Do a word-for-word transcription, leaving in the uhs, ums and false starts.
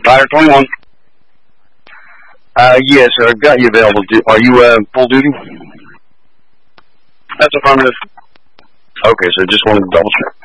Rider twenty-one. Uh, yes, sir. I've got you available. Are you uh, full duty? That's affirmative. Okay, so just wanted to double check.